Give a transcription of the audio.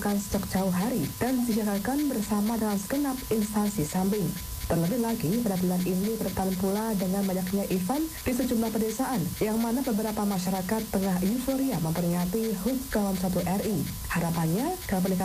sejak jauh hari dan dijalankan bersama dengan segenap instansi samping. Terlebih lagi, pada bulan ini bertepatan pula dengan banyaknya event di sejumlah pedesaan, yang mana beberapa masyarakat tengah euforia memperingati HUT ke-1 RI. Harapannya, dalam